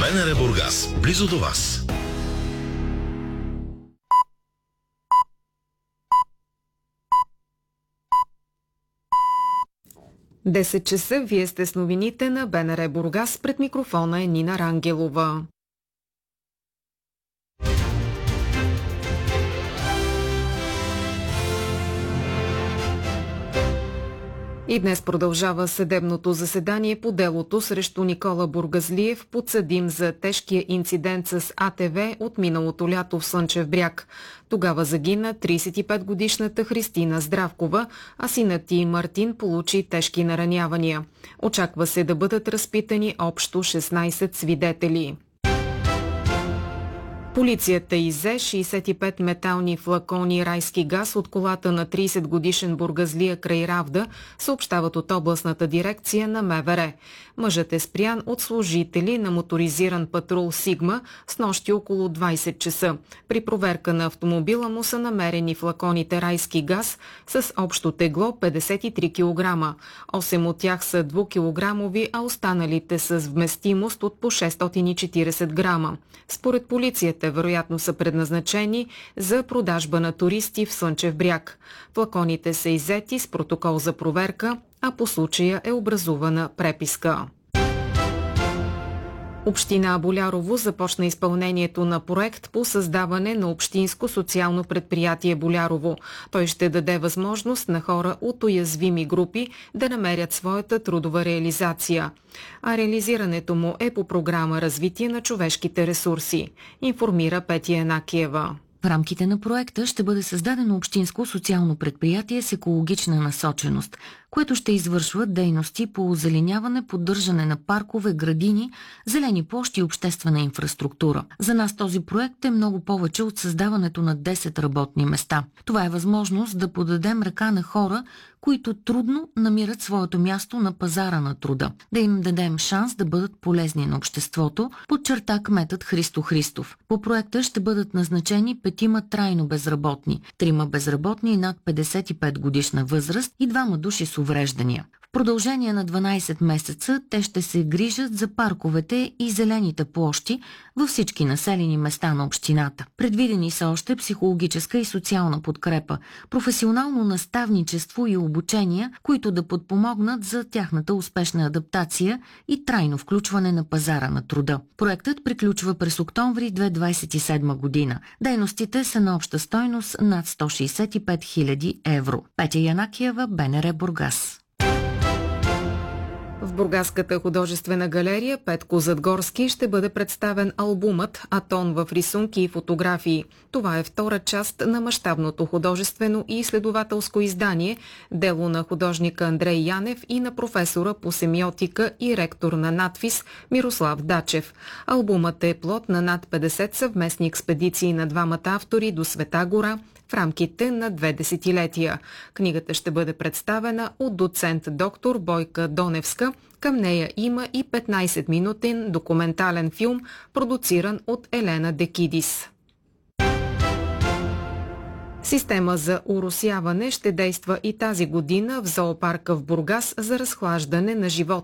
БНР Бургас, близо до вас. Десет часа, вие сте с новините на БНР Бургас, пред микрофона е Нина Рангелова. И днес продължава съдебното заседание по делото срещу Никола Бургазлиев, подсъдим за тежкия инцидент с АТВ от миналото лято в Слънчев бряг. Тогава загина 35-годишната Христина Здравкова, а синът ѝ Мартин получи тежки наранявания. Очаква се да бъдат разпитани общо 16 свидетели. Полицията иззе 65 метални флакони райски газ от колата на 30-годишен бургазлия край Равда, съобщават от областната дирекция на МВР. Мъжът е спрян от служители на моторизиран патрул Сигма снощи около 20 часа. При проверка на автомобила му са намерени флаконите райски газ с общо тегло 53 кг. 8 от тях са 2-килограмови, а останалите с вместимост от по 640 грама. Според полицията вероятно са предназначени за продажба на туристи в Слънчев бряг. Флаконите са иззети с протокол за проверка, а по случая е образувана преписка. Община Болярово започна изпълнението на проект по създаване на общинско социално предприятие Болярово. Той ще даде възможност на хора от уязвими групи да намерят своята трудова реализация. А реализирането му е по програма Развитие на човешките ресурси, информира Петя Янакиева. В рамките на проекта ще бъде създадено общинско социално предприятие с екологична насоченост, което ще извършва дейности по озеленяване, поддържане на паркове, градини, зелени площи и обществена инфраструктура. За нас този проект е много повече от създаването на 10 работни места. Това е възможност да подадем ръка на хора, които трудно намират своето място на пазара на труда. Да им дадем шанс да бъдат полезни на обществото, подчерта кметът Христо Христов. По проекта ще бъдат назначени 5 трайно безработни, 3 безработни над 55 годишна възраст и 2 души с увреждания. В продължение на 12 месеца те ще се грижат за парковете и зелените площи във всички населени места на общината. Предвидени са още психологическа и социална подкрепа, професионално наставничество и обучения, които да подпомогнат за тяхната успешна адаптация и трайно включване на пазара на труда. Проектът приключва през октомври 2027 година. Дейностите са на обща стойност над 165 000 евро. Петя Янакиева, БНР Бургас. В Бургаската художествена галерия Петко Задгорски ще бъде представен албумът «Атон в рисунки и фотографии». Това е втора част на мащабното художествено и изследователско издание, дело на художника Андрей Янев и на професора по семиотика и ректор на НАТФИЗ Мирослав Дачев. Албумът е плод на над 50 съвместни експедиции на двамата автори до Света гора в рамките на 2 десетилетия. Книгата ще бъде представена от доцент доктор Бойка Доневска. Към нея има и 15-минутен документален филм, продуциран от Елена Декидис. Система за оросяване ще действа и тази година в зоопарка в Бургас за разхлаждане на животни.